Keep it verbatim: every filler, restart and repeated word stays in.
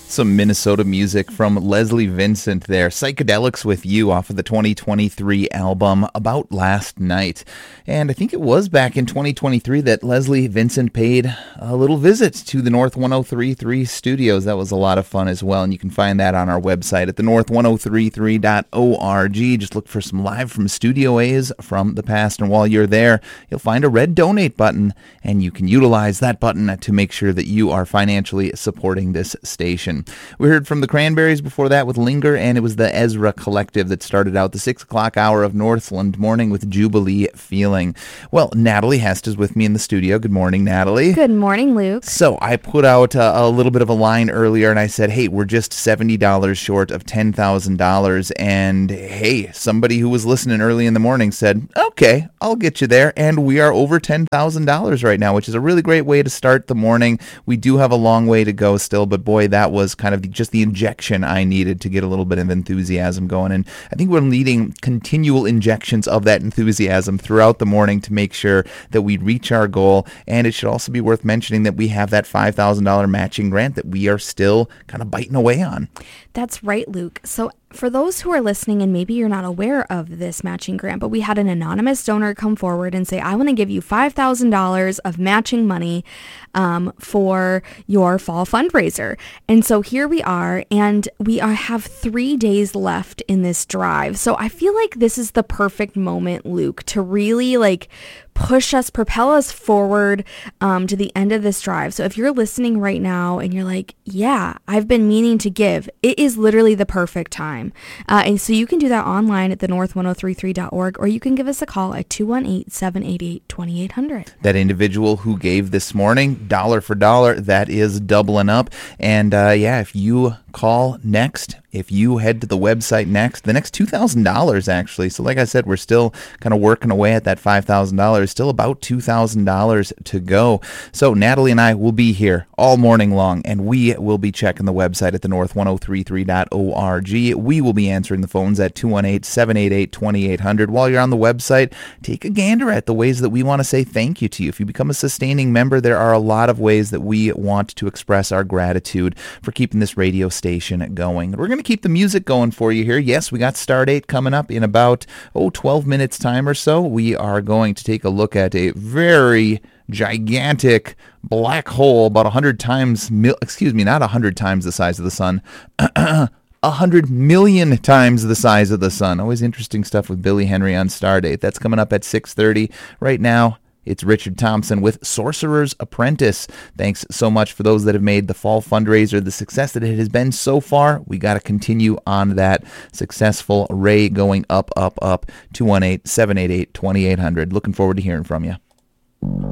Some Minnesota music from Leslie Vincent there. Psychedelics with You off of the twenty twenty-three album About Last Night. And I think it was back in twenty twenty-three that Leslie Vincent paid a little visit to the North ten thirty-three studios. That was a lot of fun as well. And you can find that on our website at the north ten thirty-three dot org. Just look for some live from Studio A's from the past. And while you're there, you'll find a red donate button. And you can utilize that button to make sure that you are financially supporting this station. We heard from the Cranberries before that with Linger, and it was the Ezra Collective that started out the six o'clock hour of Northland Morning with Jubilee Feeling. Well, Natalie Hest is with me in the studio. Good morning, Natalie. Good morning, Luke. So I put out a, a little bit of a line earlier, and I said, hey, we're just seventy dollars short of ten thousand dollars. And hey, somebody who was listening early in the morning said, okay, I'll get you there. And we are over ten thousand dollars right now, which is a really great way to start the morning. We do have a long way to go still, but boy, that was kind of the, just the injection I needed to get a little bit of enthusiasm going. And I think we're needing continual injections of that enthusiasm throughout the morning to make sure that we reach our goal. And it should also be worth mentioning that we have that five thousand dollars matching grant that we are still kind of biting away on. That's right, Luke. So for those who are listening and maybe you're not aware of this matching grant, but we had an anonymous donor come forward and say, I want to give you five thousand dollars of matching money um, for your fall fundraiser. And so here we are, and we are, have three days left in this drive. So I feel like this is the perfect moment, Luke, to really like push us, propel us forward um, to the end of this drive. So if you're listening right now and you're like, yeah, I've been meaning to give, it is literally the perfect time. Uh, and so you can do that online at the north ten thirty-three dot org, or you can give us a call at two one eight, seven eight eight, two eight zero zero. That individual who gave this morning, dollar for dollar, that is doubling up. And uh, yeah, if you call next, if you head to the website next, the next two thousand dollars actually. So like I said, we're still kind of working away at that five thousand dollars, still about two thousand dollars to go. So Natalie and I will be here all morning long, and we will be checking the website at the north ten thirty-three dot org. We will be answering the phones at two one eight, seven eight eight, two eight zero zero. While you're on the website, take a gander at the ways that we want to say thank you to you. If you become a sustaining member, there are a lot of ways that we want to express our gratitude for keeping this radio station going. We're going to keep the music going for you here. Yes, we got Stardate coming up in about, oh, twelve minutes time or so. We are going to take a look at a very gigantic black hole, about one hundred times, mil- excuse me, not one hundred times the size of the sun, one hundred million times the size of the sun. Always interesting stuff with Billy Henry on Stardate. That's coming up at six thirty. Right now, it's Richard Thompson with Sorcerer's Apprentice. Thanks so much for those that have made the fall fundraiser the success that it has been so far. We got to continue on that successful ray going up, up, up. two one eight, seven eight eight, two eight zero zero. Looking forward to hearing from you.